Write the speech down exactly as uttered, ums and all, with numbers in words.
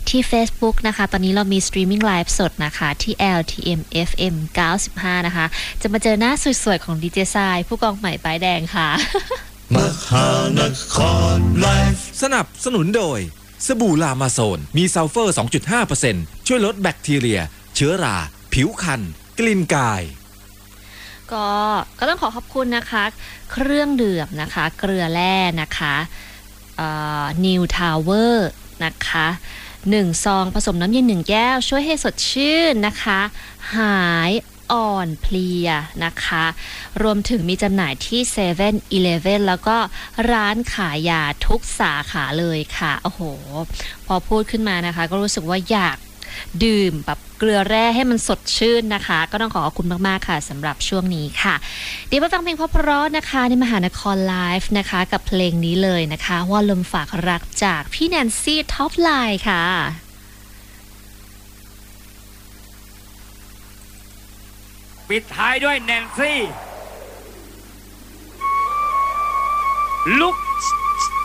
ที่ Facebook นะคะตอนนี้เรามีสตรีมมิ่งไลฟ์สดนะคะที่ แอล ที เอ็ม เอฟ เอ็ม เก้าสิบห้านะคะจะมาเจอหน้าสวยๆของดีเจทรายผู้กองใหม่ป้ายแดงค่ะมหานครไลฟ์สนับสนุนโดยสบู่ลามาโซนมีซัลเฟอร์ สองจุดห้าเปอร์เซ็นต์ ช่วยลดแบคทีเรียเชื้อราผิวคันกลิ่นกายก็ก็ต้องขอขอบคุณนะคะเครื่องดื่มนะคะเกลือแร่นะคะนิวทาวเวอร์นะคะหนึ่งซองผสมน้ำเย็นหนึ่งแก้วช่วยให้สดชื่นนะคะหายอ่อนเพลียนะคะรวมถึงมีจำหน่ายที่ เซเว่น อีเลฟเว่น แล้วก็ร้านขายยาทุกสาขาเลยค่ะโอ้โหพอพูดขึ้นมานะคะก็รู้สึกว่าอยากดื่มแบบเกลือแร่ให้มันสดชื่นนะคะก็ต้องขอขอบคุณมากๆค่ะสำหรับช่วงนี้ค่ะเดี๋ยวมาฟังเพลงเพราะๆนะคะในมหานครไลฟ์นะคะกับเพลงนี้เลยนะคะว่าลมฝากรักจากพี่แนนซี่ท็อปไลน์ค่ะปิดท้ายด้วยแนนซี่ลุก